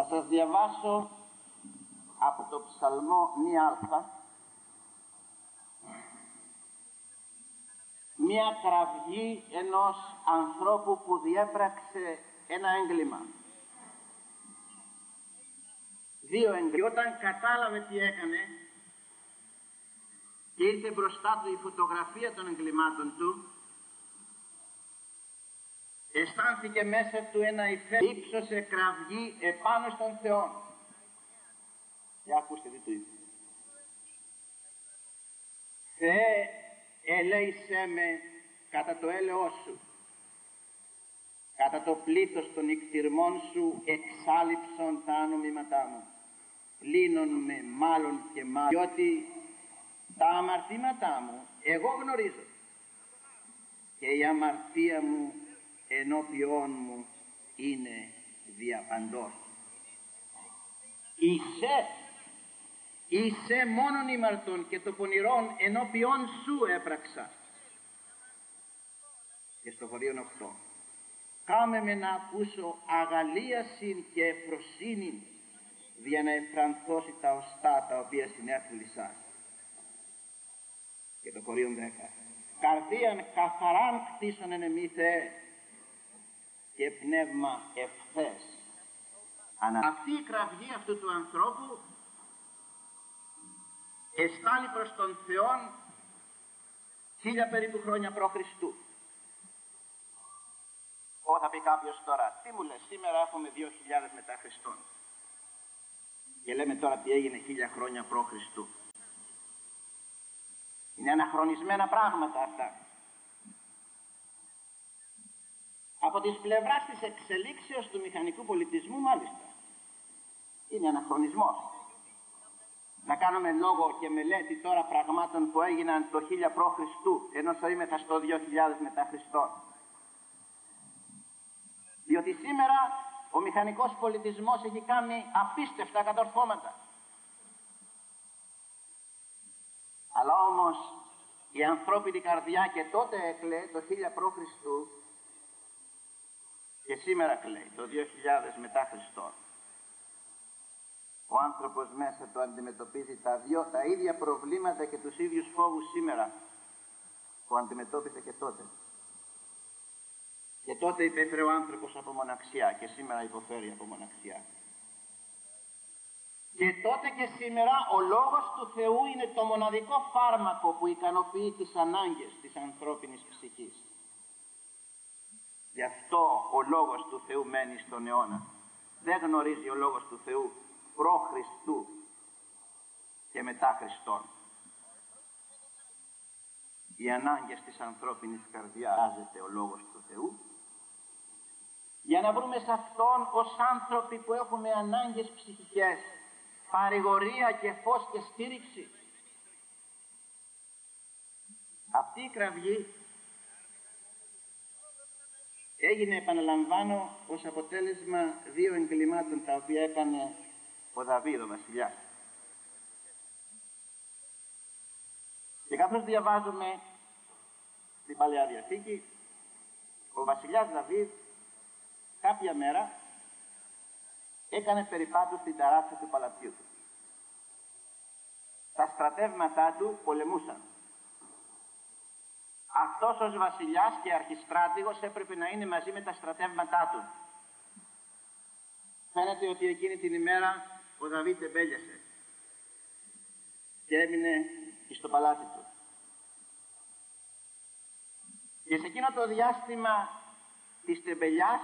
σας διαβάσω από το Ψαλμό 1α μία κραυγή ενός ανθρώπου που διέπραξε ένα έγκλημα. Δύο έγκλημα. Όταν κατάλαβε τι έκανε και ήρθε μπροστά του η φωτογραφία των εγκλημάτων του, αισθάνθηκε μέσα του ένα υφαίρον, ύψωσε κραυγή επάνω στον Θεό. Και ακούστε τι του είπε. Θεέ, ελέησέ με κατά το έλεος σου, κατά το πλήθος των νυχτηρμών σου εξάλειψον τα νομήματά μου, πλύνον με μάλλον και μάλλον, διότι τα αμαρτήματά μου εγώ γνωρίζω και η αμαρτία μου ενώπιόν μου είναι διαπαντός. Είσαι μόνον ήμαρτον και το πονηρόν ενώπιόν σου έπραξα. Και στο χωρίον 8. Κάμε με να ακούσω αγαλίασιν και ευφροσύνην για να εφρανθώσει τα οστά τα οποία συνέφλησαν. Και το χωρίον 10. Καρδίαν καθαράν κτίσον εν εμή Θεέ και πνεύμα ευθές. Αυτή η κραυγή αυτού του ανθρώπου εστάλει προς τον Θεόν 1000 περίπου χρόνια π.Χ. Θα πει κάποιος τώρα, τι μου λες, σήμερα έχουμε 2000 μετά Χριστόν. Και λέμε τώρα τι έγινε 1000 χρόνια π.Χ. Είναι αναχρονισμένα πράγματα αυτά. Από τις πλευράς της εξελίξεως του μηχανικού πολιτισμού μάλιστα. Είναι αναχρονισμός. Να κάνουμε λόγο και μελέτη τώρα πραγμάτων που έγιναν το 1000 π.Χ. ενώ είμαστε στο 2000 μετά Χριστόν. Διότι σήμερα ο μηχανικός πολιτισμός έχει κάνει απίστευτα κατορθώματα. Αλλά όμως η ανθρώπινη καρδιά και τότε έκλαιε το 1000 π.Χ. και σήμερα κλαίει το 2000 μετά Χριστόν. Ο άνθρωπος μέσα του αντιμετωπίζει τα ίδια προβλήματα και τους ίδιους φόβους σήμερα που αντιμετώπιζε και τότε. Και τότε υπέφερε ο άνθρωπος από μοναξιά και σήμερα υποφέρει από μοναξιά. Και τότε και σήμερα ο Λόγος του Θεού είναι το μοναδικό φάρμακο που ικανοποιεί τις ανάγκες της ανθρώπινης ψυχής. Γι' αυτό ο Λόγος του Θεού μένει στον αιώνα. Δεν γνωρίζει ο Λόγος του Θεού προ Χριστού και μετά Χριστόν. Οι ανάγκες της ανθρώπινης καρδιάς άζεται ο Λόγος του Θεού για να βρούμε σε Αυτόν ως άνθρωποι που έχουμε ανάγκες ψυχικές παρηγορία και φως και στήριξη. Αυτή η κραυγή έγινε, επαναλαμβάνω, ως αποτέλεσμα 2 εγκλημάτων τα οποία έκανε ο Δαβίδ ο βασιλιάς. Και καθώς διαβάζουμε στην Παλαιά Διαθήκη, ο βασιλιάς Δαβίδ κάποια μέρα έκανε περιπάτου στην ταράτσα του παλατιού του. Τα στρατεύματά του πολεμούσαν. Αυτός ως βασιλιάς και αρχιστράτηγος έπρεπε να είναι μαζί με τα στρατεύματά του. Φαίνεται ότι εκείνη την ημέρα ο Δαβίδ τεμπέλιασε και έμεινε στο παλάτι του. Και σε εκείνο το διάστημα της τεμπελιάς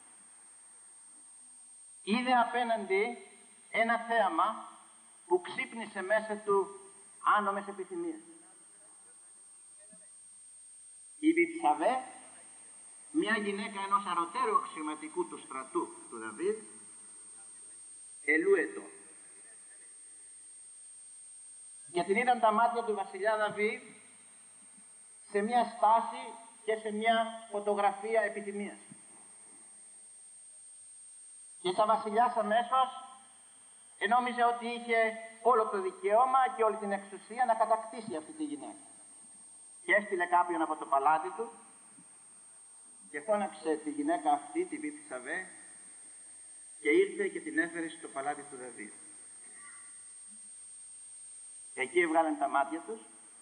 είδε απέναντι ένα θέαμα που ξύπνησε μέσα του άνομες επιθυμίες. Η Βηψαβέ, μια γυναίκα ενός ανωτέρου αξιωματικού του στρατού του Δαβίδ, ελούετο. Και την είδαν τα μάτια του βασιλιά Δαβίδ σε μια στάση και σε μια φωτογραφία επιθυμίας. Και σαν βασιλιάς αμέσως νόμιζε ότι είχε όλο το δικαίωμα και όλη την εξουσία να κατακτήσει αυτή τη γυναίκα. Και έστειλε κάποιον από το παλάτι του και φώναξε τη γυναίκα αυτή, τη Βηψαβέ, και ήρθε ήρθε και την έφερε στο παλάτι του Δαβίδ. Εκεί έβγαλαν τα μάτια τους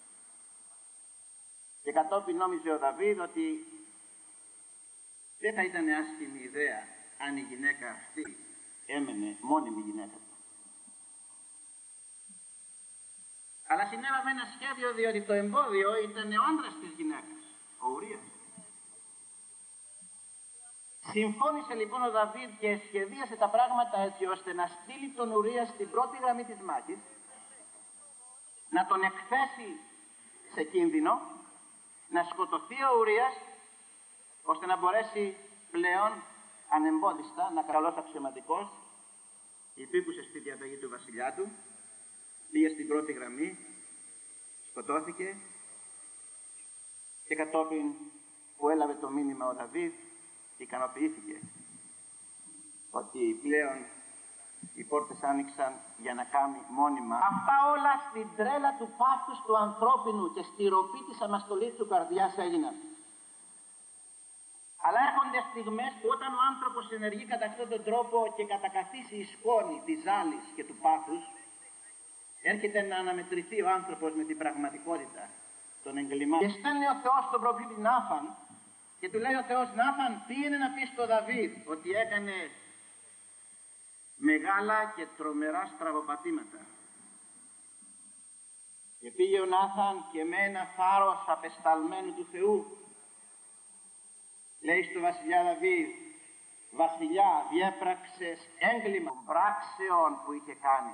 και κατόπιν νόμιζε ο Δαβίδ ότι δεν θα ήταν άσχημη ιδέα αν η γυναίκα αυτή έμενε μόνιμη γυναίκα του. Αλλά συνέλαβε ένα σχέδιο, διότι το εμπόδιο ήταν ο άντρας της γυναίκας, ο Ουρίας. Συμφώνησε λοιπόν ο Δαβίδ και σχεδίασε τα πράγματα έτσι ώστε να στείλει τον Ουρία στην πρώτη γραμμή της μάχης, να τον εκθέσει σε κίνδυνο, να σκοτωθεί ο Ουρίας, ώστε να μπορέσει πλέον ανεμπόδιστα να καλός αξιωματικός, υπήκουσε στη διαταγή του βασιλιά του, πήγε στην πρώτη γραμμή, σκοτώθηκε και κατόπιν που έλαβε το μήνυμα ο Δαβίδ ικανοποιήθηκε ότι πλέον οι πόρτες άνοιξαν για να κάνει μόνιμα. Αυτά όλα στην τρέλα του πάθους του ανθρώπινου και στη ροπή της αμαστολής του καρδιάς έγιναν. Αλλά έρχονται στιγμές που όταν ο άνθρωπος ενεργεί κατά αυτόν τον τρόπο και κατακαθίσει η σκόνη της ζάλης και του πάθους, έρχεται να αναμετρηθεί ο άνθρωπος με την πραγματικότητα των εγκλημάτων. Και στέλνει ο Θεός στον προφήτη Νάθαν και του λέει ο Θεός, Νάθαν, πήγαινε να πει στο Δαβίδ ότι έκανε μεγάλα και τρομερά στραβοπατήματα. Και πήγε ο Νάθαν και με ένα θάρρος απεσταλμένου του Θεού λέει στο βασιλιά Δαβίδ, βασιλιά, διέπραξες έγκλημα των πράξεων που είχε κάνει.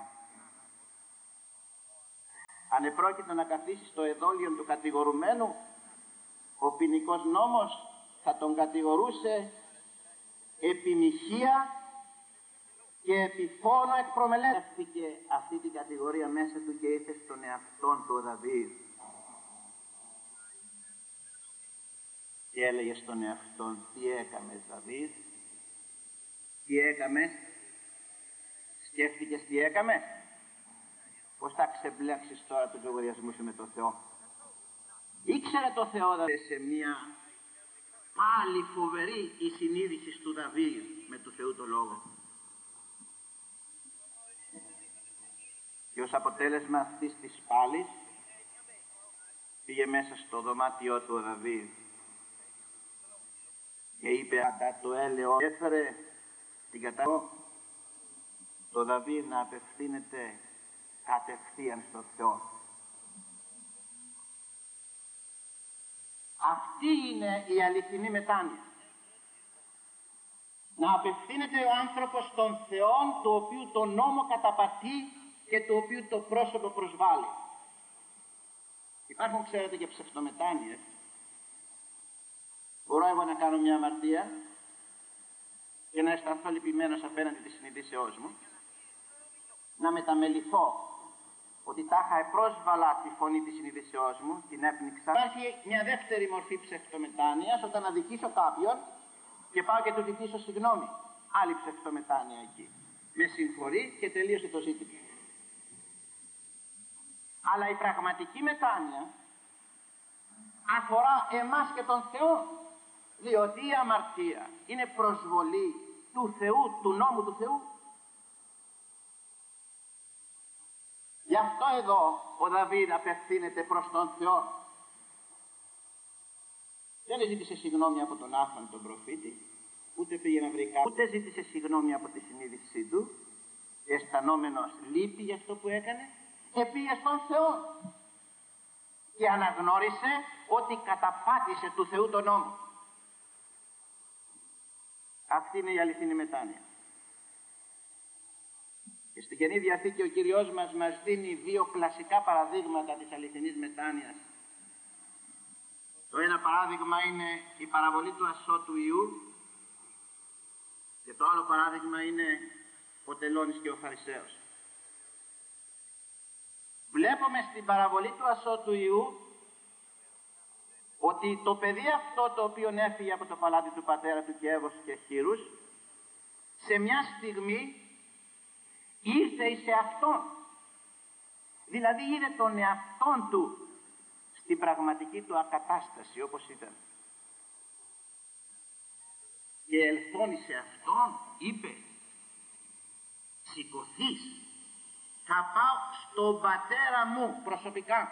Αν επρόκειτο να καθίσει στο εδόλιο του κατηγορουμένου, ο ποινικός νόμος θα τον κατηγορούσε επί μοιχεία και επί φόνο εκ προμελέτης. Έφτηκε αυτή την κατηγορία μέσα του και ήρθε στον εαυτόν του ο Δαβίδ. Και έλεγε στον εαυτόν, τι έκαμες Δαβίδ, τι έκαμες, σκέφτηκες τι έκαμες, πώς θα ξεμπλέξεις τώρα τον λογαριασμό σου με τον Θεό. Ήξερε το Θεό σε μια πάλι φοβερή η συνείδηση του Δαβίδ με του Θεού το Λόγο. Και ως αποτέλεσμα αυτής της πάλης πήγε μέσα στο δωμάτιό του ο Δαβίδ και είπε κατά το έλεο, έφερε την κατάσταση το Δαβίδ να απευθύνεται κατευθείαν στον Θεό. Αυτή είναι η αληθινή μετάνοια. Να απευθύνεται ο άνθρωπος στον Θεό, του οποίου το νόμο καταπατεί και του οποίου το πρόσωπο προσβάλλει. Υπάρχουν, ξέρετε, και ψευτομετάνοιες. Μπορώ εγώ να κάνω μια αμαρτία και να αισθανθώ λυπημένος απέναντι της συνειδήσεώς μου, να μεταμεληθώ ότι τάχα επρόσβαλα τη φωνή της συνειδήσεώς μου, την έπνιξα. Υπάρχει μια δεύτερη μορφή ψευτομετάνοιας, όταν αδικήσω κάποιον και πάω και του ζητήσω συγγνώμη. Άλλη ψευτομετάνοια εκεί. Με συγχωρεί και τελείωσε το ζήτημα. Αλλά η πραγματική μετάνοια αφορά εμάς και τον Θεό, διότι η αμαρτία είναι προσβολή του Θεού, του νόμου του Θεού. Γι' αυτό εδώ ο Δαβίδ απευθύνεται προς τον Θεό. Δεν ζήτησε συγγνώμη από τον Νάθαν τον προφήτη, ούτε πήγε να βρει κάποιον, ούτε ζήτησε συγγνώμη από τη συνείδησή του, αισθανόμενος λύπη για αυτό που έκανε, πήγε στον Θεό και αναγνώρισε ότι καταπάτησε του Θεού τον νόμο. Αυτή είναι η αληθινή μετάνοια. Και στην Καινή Διαθήκη ο Κύριος μας δίνει δύο κλασικά παραδείγματα της αληθινής μετάνοιας. Το ένα παράδειγμα είναι η παραβολή του ασώτου ιού και το άλλο παράδειγμα είναι ο τελώνης και ο Φαρισαίος. Βλέπουμε στην παραβολή του ασώτου ιού ότι το παιδί αυτό το οποίο έφυγε από το παλάτι του πατέρα του και έβοσκε χείρους, σε μια στιγμή ήρθε εις εαυτόν. Δηλαδή είδε τον εαυτόν του στην πραγματική του ακατάσταση όπως ήταν. Και ελθόν εις εαυτόν είπε, ευθύς. Θα πάω στον πατέρα μου προσωπικά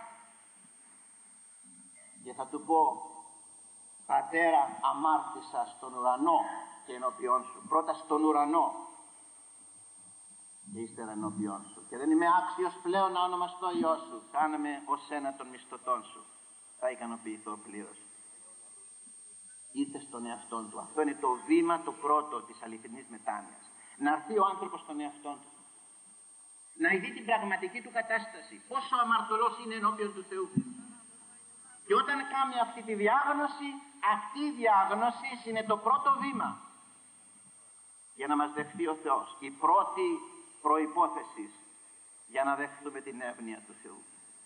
και θα του πω, πατέρα, αμάρτησα στον ουρανό και ενώπιόν σου. Πρώτα στον ουρανό και ύστερα ενώπιόν σου. Και δεν είμαι άξιος πλέον να ονομαστώ Υιός σου. Κάνε με ως ένα των μισθωτών σου. Θα ικανοποιηθώ πλήρως. Ήρθε στον εαυτόν του. Αυτό είναι το βήμα το πρώτο της αληθινής μετάνοιας. Να έρθει ο άνθρωπος στον εαυτόν του. Να δει την πραγματική του κατάσταση. Πόσο αμαρτωλός είναι ενώπιον του Θεού. Και όταν κάνει αυτή τη διάγνωση, αυτή η διάγνωση είναι το πρώτο βήμα για να μας δεχτεί ο Θεός. Η πρώτη προϋπόθεση για να δεχτούμε την εύνοια του Θεού.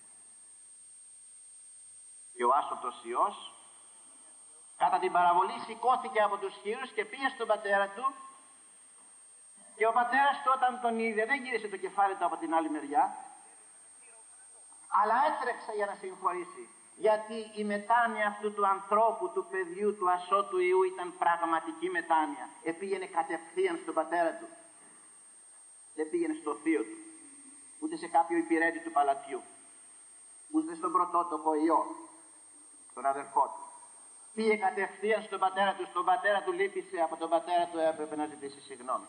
Και ο άσωτος Υιός κατά την παραβολή σηκώθηκε από τους χείρους και πήγε στον πατέρα του, και ο πατέρας του όταν τον είδε δεν γύρισε το κεφάλι του από την άλλη μεριά, αλλά έτρεξε για να συγχωρήσει, γιατί η μετάνοια αυτού του ανθρώπου, του παιδιού, του ασώτου Υιού ήταν πραγματική μετάνοια. Επήγαινε κατευθείαν στον πατέρα του, δεν πήγαινε στο θείο του, ούτε σε κάποιο υπηρέτη του παλατιού, ούτε στον πρωτότοκο Υιό, τον αδερφό του. Πήγε κατευθείαν στον πατέρα του, στον πατέρα του λύπησε, από τον πατέρα του έπρεπε να ζητήσει συγγνώμη.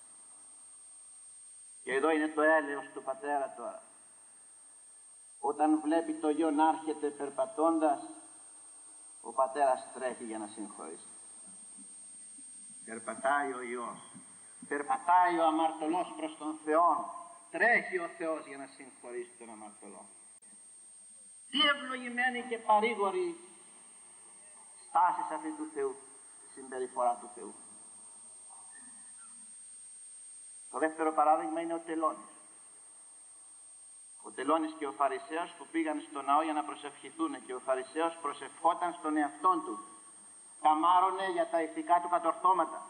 Και εδώ είναι το έλεος του πατέρα τώρα. Όταν βλέπει το γιο να έρχεται περπατώντας, ο πατέρας τρέχει για να συγχωρήσει. Περπατάει ο Υιός, περπατάει ο αμαρτωλός προς τον Θεό, τρέχει ο Θεός για να συγχωρήσει τον αμαρτωλό. Τι ευλογημένη και παρήγορη στάσεις αυτή του Θεού, συμπεριφορά του Θεού. Το δεύτερο παράδειγμα είναι ο τελώνης. Ο τελώνης και ο Φαρισαίος που πήγαν στο ναό για να προσευχηθούν, και ο Φαρισαίος προσευχόταν στον εαυτόν του. Καμάρωνε για τα ηθικά του κατορθώματα.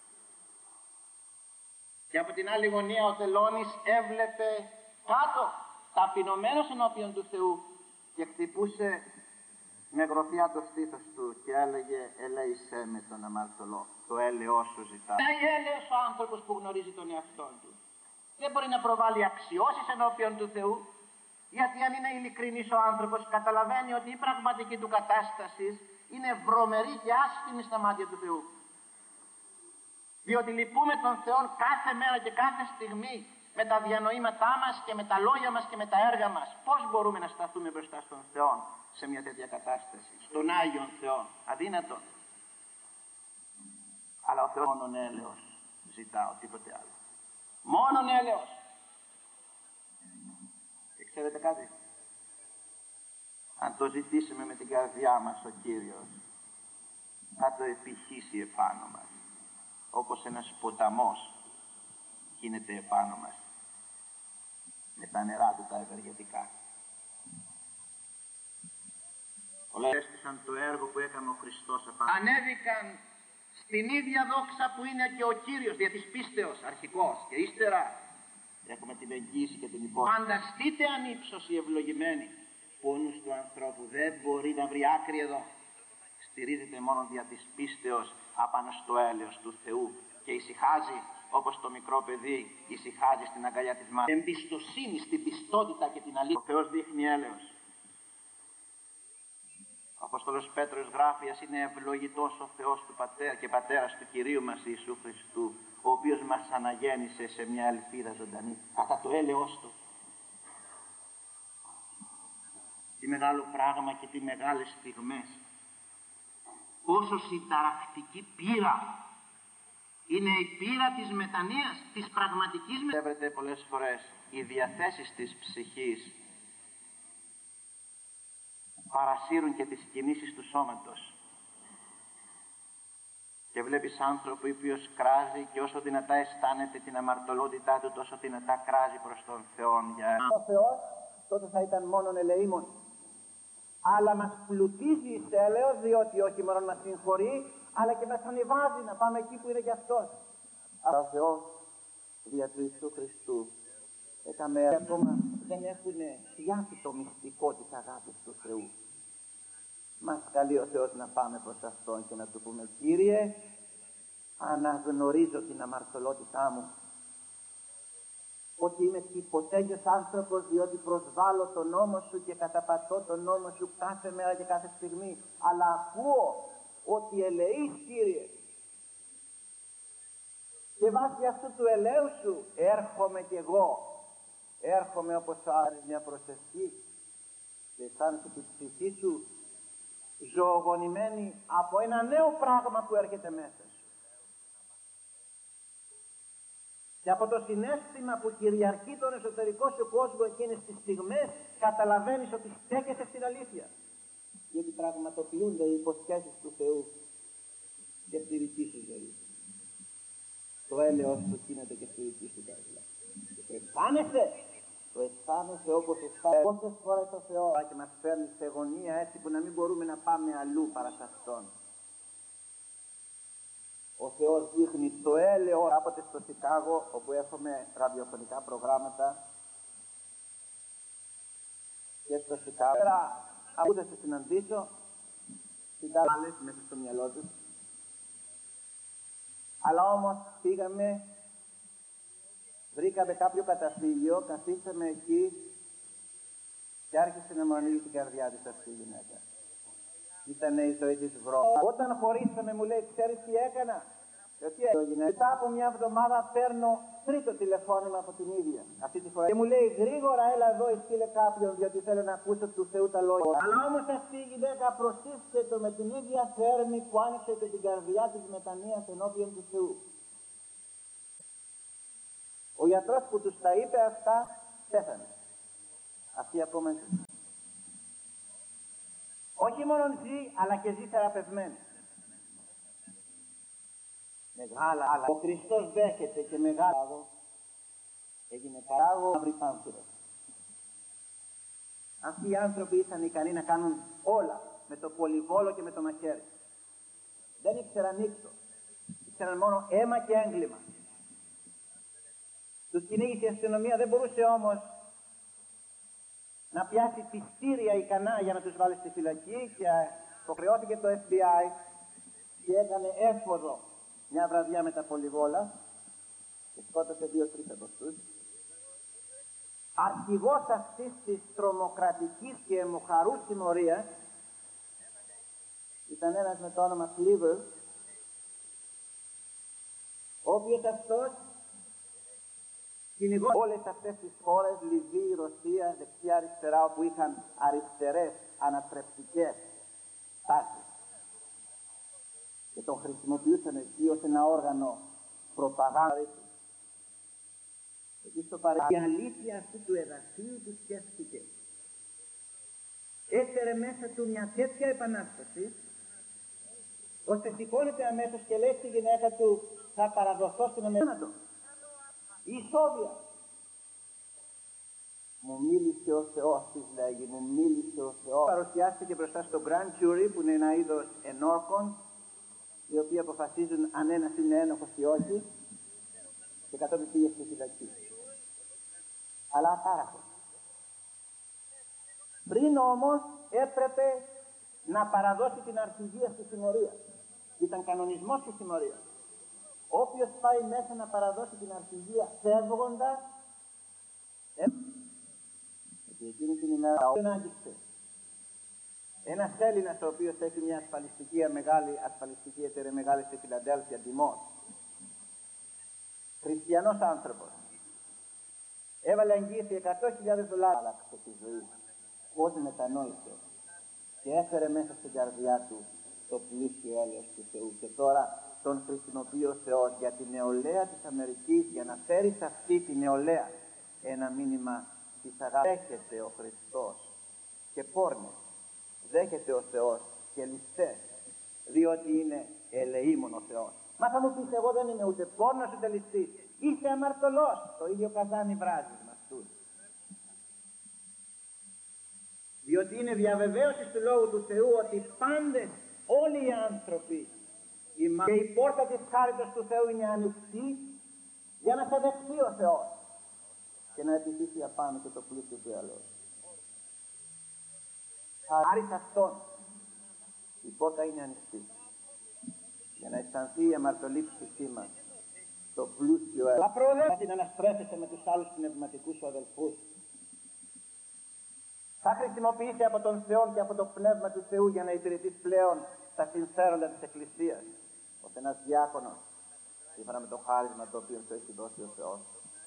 Και από την άλλη γωνία ο τελώνης έβλεπε κάτω, ταπεινωμένος ενώπιον του Θεού, και χτυπούσε με γροθιά το στήθος του και έλεγε, ελέησέ με τον αμαρτωλό, το έλεος σου ζητά. Είναι έλεος ο άνθρωπος που γνωρίζει τον εαυτόν του. Δεν μπορεί να προβάλλει αξιώσεις ενώπιον του Θεού, γιατί αν είναι ειλικρινής ο άνθρωπος καταλαβαίνει ότι η πραγματική του κατάσταση είναι βρωμερή και άσχημη στα μάτια του Θεού. Διότι λυπούμε τον Θεό κάθε μέρα και κάθε στιγμή με τα διανοήματά μας και με τα λόγια μας και με τα έργα μας. Πώς μπορούμε να σταθούμε μπροστά στον Θεό σε μια τέτοια κατάσταση, στον Άγιον Θεό? Αδύνατο. Αλλά ο Θεός μόνον έλεος ζητάω, τίποτε άλλο. Μόνον έλεος. Και ξέρετε κάτι? Αν το ζητήσουμε με την καρδιά μας ο Κύριος, θα το επιχύσει επάνω μας, όπως ένας ποταμός γίνεται επάνω μας με τα νερά του τα ευεργετικά. Πολλοί έστησαν το έργο που έκανε ο Χριστός επάνω. Ανέβηκαν στην ίδια δόξα που είναι και ο Κύριος δια της πίστεως αρχικός, και ύστερα έχουμε την εγγύηση και την υπόθεση. Φανταστείτε ανύψωση ευλογημένη που ο νους του ανθρώπου δεν μπορεί να βρει άκρη εδώ. Στηρίζεται μόνο δια της πίστεως απάνω στο έλεος του Θεού και ησυχάζει όπως το μικρό παιδί ησυχάζει στην αγκαλιά της μάνας. Εμπιστοσύνη στην πιστότητα και την αλήθεια. Ο Θεός δείχνει έλεος. Ο Απόστολος Πέτρος γράφει, ας είναι ευλογητός ο Θεός του Πατέρα και Πατέρας του Κυρίου μας Ιησού Χριστού, ο οποίος μας αναγέννησε σε μια ελπίδα ζωντανή κατά το έλεος του. Τι μεγάλο πράγμα και τι μεγάλες στιγμές. Πόσο συνταρακτική πείρα είναι η πείρα της μετανοίας, της πραγματικής μετανοίας. Βλέπετε πολλές φορές οι διαθέσεις της ψυχής παρασύρουν και τις κινήσεις του σώματος. Και βλέπεις άνθρωπο ο οποίος κράζει και όσο δυνατά αισθάνεται την αμαρτωλότητά του, τόσο δυνατά κράζει προς τον Θεό. Ο Θεός τότε θα ήταν μόνον ελεήμων. Αλλά μας πλουτίζει εις έλεος, διότι όχι μόνο μας συγχωρεί, αλλά και μας ανεβάζει να πάμε εκεί που είναι και Αυτός. Αλλά ο Θεός δια του Ιησού Χριστού έκαμε ακόμα δεν έχουν πιάσει το μυστικό της αγάπης του Θεού. Μας καλεί ο Θεός να πάμε προς Αυτόν και να του πούμε, Κύριε, αναγνωρίζω την αμαρτωλότητά μου. ότι είμαι τυποτέγιος άνθρωπος διότι προσβάλλω τον νόμο σου και καταπατώ τον νόμο σου κάθε μέρα και κάθε στιγμή, αλλά ακούω ότι ελεείς, Κύριε, και βάσει αυτού του ελέου σου έρχομαι κι εγώ, έρχομαι όπως άρεσε μια προσευχή και αισθάνεσαι τη ψυχή σου ζωογονημένη από ένα νέο πράγμα που έρχεται μέσα σου. Και από το συναίσθημα που κυριαρχεί τον εσωτερικό σου κόσμο εκείνες τις στιγμές καταλαβαίνεις ότι στέκεσαι στην αλήθεια. Γιατί πραγματοποιούνται οι υποσχέσεις του Θεού και στη δική σου ζωή. Το έλεος σου γίνεται και στη δική σου καρδιά. Και το αισθάνεσαι όπως αισθάνεσαι. Πόσες φορές ο Θεός και μας φέρνει σε γωνία έτσι που να μην μπορούμε να πάμε αλλού παρά σε Αυτόν. Ο Θεός δείχνει το έλεος. Κάποτε στο Σικάγο, όπου έχουμε ραδιοφωνικά προγράμματα, και στο Σικάγο, αφού θα σε συναντήσω, άλλες μέσα στο μυαλό τους. Αλλά όμως πήγαμε, βρήκαμε κάποιο καταφύγιο, καθίσαμε εκεί και άρχισε να μου ανοίγει την καρδιά της αυτή η γυναίκα. Ήτανε η ζωή της βρώμης. Όταν χωρίσαμε μου λέει, ξέρεις τι έκανα? Μετά από μια εβδομάδα παίρνω τρίτο τηλεφώνημα από την ίδια αυτή τη φορά και μου λέει γρήγορα έλα εδώ, στείλε κάποιον διότι θέλω να ακούσω του Θεού τα λόγια. Αλλά όμως αυτή η γυναίκα προσήφισε το με την ίδια θέρμη που άνοιξε και την καρδιά της μετανοίας ενώπιον του Θεού. Ο γιατρός που τους τα είπε αυτά πέθανε. Αυτή ακόμα ζει. Όχι μόνο ζει αλλά και ζει θεραπευμένη. Μεγάλα, αλλά ο Χριστός δέχεται και μεγάλο. Έγινε παράγω να βρει πάνθυρο. Αυτοί οι άνθρωποι ήταν ικανοί να κάνουν όλα με το πολυβόλο και με το μαχαίρι. Δεν ήξεραν νύχτο. Ήξεραν μόνο αίμα και έγκλημα. Τους κυνήγησε η αστυνομία, δεν μπορούσε όμως να πιάσει πιστήρια ικανά για να τους βάλει στη φυλακή και υποχρεώθηκε το FBI και έκανε έφοδο μια βραδιά με τα πολυβόλα και σκότωσε 2-3 από αυτούς. Αρχηγός αυτής της τρομοκρατικής και αιμοχαρούς συμμορίας ήταν ένας με το όνομα Cleaver, ο οποίος αυτός κυνηγό όλες αυτές τις χώρες, Λιβύη, Ρωσία, δεξιά, αριστερά, όπου είχαν αριστερές ανατρεπτικές τάσεις. Και τον χρησιμοποιούσαν εκεί ως ένα όργανο προπαγάνδας. Εκεί στο παρελθόν η αλήθεια αυτού του εδαφίου του σκέφτηκε. Έφερε μέσα του μια τέτοια επανάσταση, ώστε σηκώνεται αμέσως και λέει στη γυναίκα του θα παραδοθώ στην Αμερική. Η Σόβια. Μου μίλησε ο Θεός, της λέγει, μου μίλησε ο Θεός. Παρουσιάστηκε μπροστά στο Grand Jury που είναι ένα είδος ενόρκων, οι οποίοι αποφασίζουν αν ένας είναι ένοχος ή όχι, και κατόπιν πήγε στη φυλακή. Αλλά απάραχος. Πριν όμως έπρεπε να παραδώσει την αρχηγία στη συμμορία. Ήταν κανονισμός στη συμμορία. Όποιος πάει μέσα να παραδώσει την αρχηγία φεύγοντας, γιατί εκείνη την ημέρα δεν άγγιξε. Ένας Έλληνας ο οποίος έχει μια μεγάλη ασφαλιστική εταιρεία μεγάλη στη Φιλαντέλφια, Ντιμός, χριστιανός άνθρωπος, έβαλε εγγύηση $100,000, άλλαξε τη ζωή. Πώς μετανόησε και έφερε μέσα στην καρδιά του το πλούσιο έλεος του Θεού και τώρα τον χρησιμοποιεί ο Θεός για την νεολαία της Αμερικής, για να φέρει σε αυτή τη νεολαία ένα μήνυμα της αγάπης. Δέχεται ο Χριστός και πόρνες, δέχεται ο Θεός και ληστές, διότι είναι ελεήμων ο Θεός. Μα θα μου πεις, εγώ δεν είμαι ούτε πόρνος ούτε ληστής. Είσαι αμαρτωλός, το ίδιο καζάνι βράζεις με αυτούς. Διότι είναι διαβεβαίωση του Λόγου του Θεού ότι πάντες, όλοι οι άνθρωποι, και η πόρτα της χάριτος του Θεού είναι ανοιχτή για να σε δεχτεί ο Θεός και να επιθύσει απάνω και το πλούσιο του έλεος. Χάρη σε Αυτόν η πόρτα είναι ανοιχτή για να αισθανθεί η αμαρτωλή ψυχή μας στο πλούσιο έργο. Απρόδε την αναστρέφεσαι με τους άλλους πνευματικούς σου αδελφούς. Θα χρησιμοποιήσει από τον Θεό και από το Πνεύμα του Θεού για να υπηρετείς πλέον τα συμφέροντα της Εκκλησίας ως ένας διάκονος, σύμφωνα με το χάρισμα το οποίο σου έχει δώσει ο Θεός.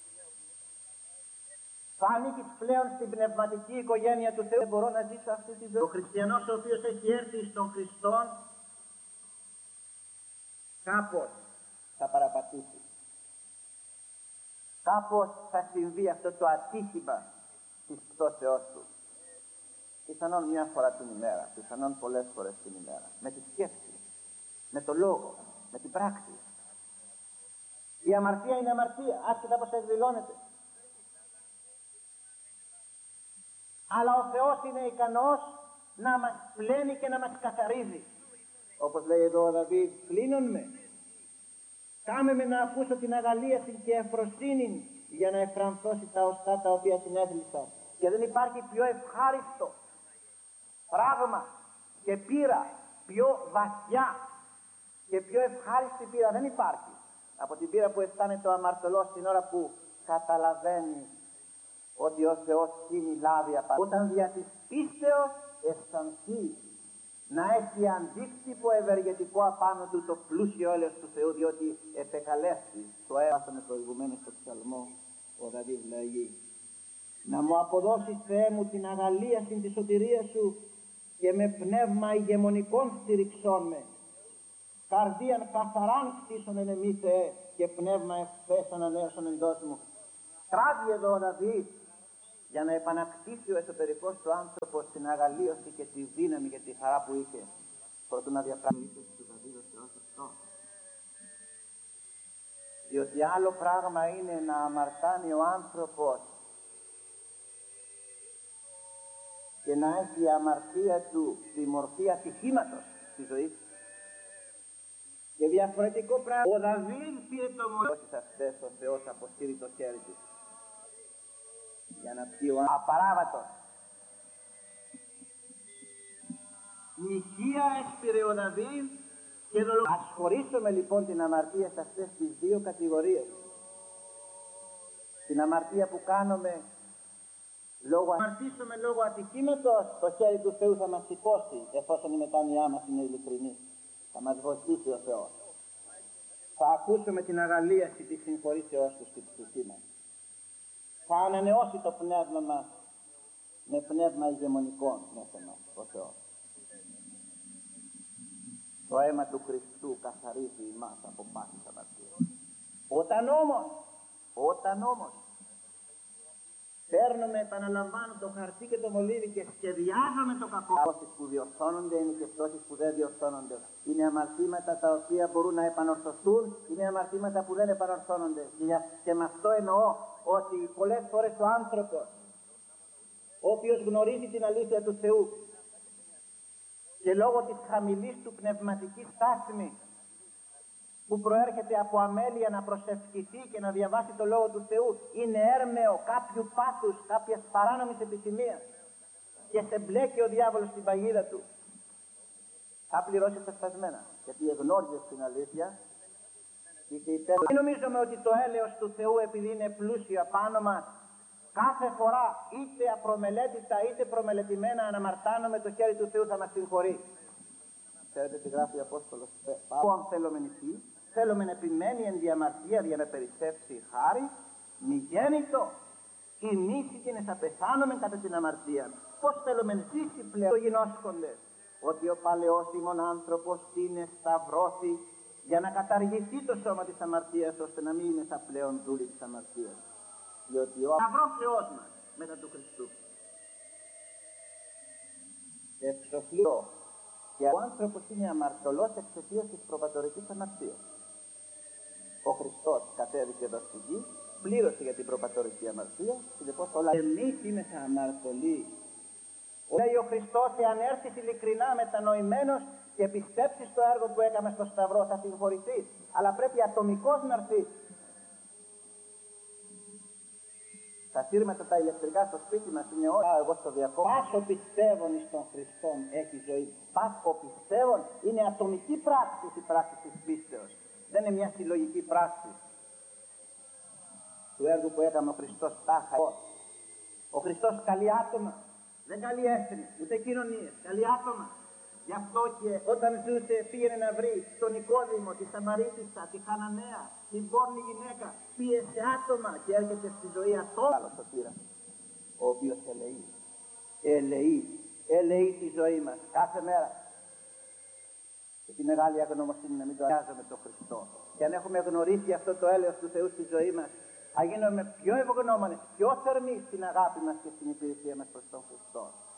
Θα ανήκεις πλέον στην πνευματική οικογένεια του Θεού. Δεν μπορώ να ζήσω αυτή τη ζωή. Ο χριστιανός ο οποίος έχει έρθει στον Χριστό κάπως θα παραπατήσει. Κάπως θα συμβεί αυτό το ατύχημα της πτώσεώς του. Πιθανόν μια φορά την ημέρα, πιθανόν πολλές φορές την ημέρα. Με τη σκέψη, με το λόγο, με την πράξη. Η αμαρτία είναι αμαρτία, άσχετα πως εκδηλώνεται. Αλλά ο Θεός είναι ικανός να μας πλένει και να μας καθαρίζει. Όπως λέει εδώ ο Δαβίδ, πλύνον με. Κάμε με να ακούσω την αγαλίαση και ευφροσύνη για να εφρανθώσει τα οστά τα οποία συνέθλισα. Και δεν υπάρχει πιο ευχάριστο πράγμα και πείρα, πιο βαθιά και πιο ευχάριστη πείρα δεν υπάρχει από την πείρα που αισθάνεται ο αμαρτωλός την ώρα που καταλαβαίνει ότι ο Θεός είναι λάδι απαντή. Όταν δια της πίστεως αισθανθεί να έχει αντίκτυπο ευεργετικό απάνω του το πλούσιο έλεος του Θεού, διότι επεκαλέστη, το έβασαμε προηγουμένως στο ψαλμό, ο Δαβίδ λέγει, να μου αποδώσεις Θεέ μου την αγαλίαση της σωτηρίας σου και με πνεύμα ηγεμονικών στηριξών με. Καρδίαν καθαράν κτίσον εν εμή Θεέ και πνεύμα ευθές ανανέωσον εντός μου. Τράβει εδώ ο Δαβίδ για να επανακτήσει ο εσωτερικός του άνθρωπος την αγαλίωση και τη δύναμη και τη χαρά που είχε προτού να διαπράξει του Δαβίδ ο Θεός αυτό. Διότι άλλο πράγμα είναι να αμαρτάνει ο άνθρωπος και να έχει η αμαρτία του τη μορφή ατυχήματος στη ζωή του. Και διαφορετικό πράγμα, ο Δαβίδ πήρε το μορφή αυτές ο Θεός αποσύρει το χέρι του για να πει ο απαράβατος. Νηχεία έσπηρε ο Δαβίδ και δολοφονία. Ας χωρίσουμε λοιπόν την αμαρτία σε αυτές τις δύο κατηγορίες. Την αμαρτία που κάνουμε αμαρτήσουμε λόγω ατυχήματος, το χέρι του Θεού θα μας σηκώσει εφόσον η μετάνοιά μας είναι ειλικρινή. Θα μας βοηθήσει ο Θεός. Θα ακούσουμε την αγαλίαση της συγχωρήσεώς του στην ψυχή μας. Θα ανανεώσει το πνεύμα μας με πνεύμα ηγεμονικών μέσα μας ο Θεός. Το αίμα του Χριστού καθαρίζει εμάς από πάσης αμαρτίας. Όταν όμως παίρνουμε, επαναλαμβάνω, το χαρτί και το μολύβι και σχεδιάζουμε το κακό. Πτώσεις που διορθώνονται είναι και πτώσεις που δεν διορθώνονται. Είναι αμαρτήματα τα οποία μπορούν να επανορθωθούν, είναι αμαρτήματα που δεν επανορθώνονται. Και με αυτό εννοώ ότι πολλές φορές ο άνθρωπος, ο οποίος γνωρίζει την αλήθεια του Θεού και λόγω της χαμηλής του πνευματικής στάσης που προέρχεται από αμέλεια να προσευχηθεί και να διαβάσει το Λόγο του Θεού, είναι έρμεο κάποιου πάθους, κάποιας παράνομης επιθυμίας και σε μπλέκει ο διάβολος στην παγίδα του. Θα πληρώσει τα σπασμένα, γιατί εγνώριζε την αλήθεια. Μην νομίζουμε ότι το έλεος του Θεού, επειδή είναι πλούσιο απάνω μας, κάθε φορά είτε απρομελέτητα είτε προμελετημένα αναμαρτάνουμε, το χέρι του Θεού θα μας συγχωρεί. Ξέρετε τι γράφει ο Απόστολος Παύλος? Θέλουμε νηφί, θέλουμε να επιμένει εν διαμαρτία για να περισσέψει χάρη, μη γέννητο, η νύση και να πεθάνουμε κατά την αμαρτία. Πώς θέλουμε ζήσει πλέον γινώσκοντες, ότι ο παλαιός ημών άνθρωπος είναι σταυρώθη για να καταργηθεί το σώμα της αμαρτίας, ώστε να μην είναι πλέον δούλοι της αμαρτίας. Διότι ο σταυρός Θεός μας μετά του Χριστού εξοφλεί. Και ο άνθρωπος είναι αμαρτωλός εξαιτίας της προπατορικής αμαρτίας. Ο Χριστός κατέβηκε εδώ στη γη, πλήρωσε για την προπατορική αμαρτία, συνεπώς όλα εμείς είμαστε αμαρτωλοί. Λέει ο Χριστός, εάν έρθεις ειλικρινά μετανοημένος και πιστέψεις το έργο που έκαμε στο Σταυρό, θα συγχωρηθείς. Αλλά πρέπει ατομικός να έρθεις. Τα σύρματα τα ηλεκτρικά στο σπίτι μας είναι όλα. Εγώ στο διακόπτω. Πάσο πιστεύων εις τον Χριστόν έχει ζωή. Πάσο πιστεύων είναι ατομική πράξη, η πράξη της πίστεως. Δεν είναι μια συλλογική πράξη. του έργου που έκαμε ο Χριστός τάχα. Ο Χριστός καλεί άτομα, δεν καλεί έθνη, ούτε κοινωνίες, καλεί άτομα. Γι' αυτό και όταν ζούσε πήγαινε να βρει τον Νικόδημο, τη Σαμαρίτισσα, τη Χαναναία, την πόρνη γυναίκα, πίεσε άτομα και έρχεται στη ζωή αυτό άλλο σωτήρα, ο οποίος ελεεί τη ζωή μας κάθε μέρα. Και τη μεγάλη αγνωμοσύνη να μην το αλλάζουμε τον Χριστό. Και αν έχουμε γνωρίσει αυτό το έλεος του Θεού στη ζωή μας, θα γίνουμε πιο ευγνώμονες, πιο θερμοί στην αγάπη μας και στην υπηρεσία μας προς τον Χριστό.